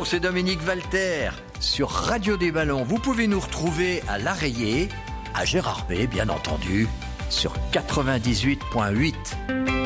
Bonjour, c'est Dominique Walter sur Radio des Ballons. Vous pouvez nous retrouver à l'Arreillé, à Gérardmer bien entendu, sur 98.8.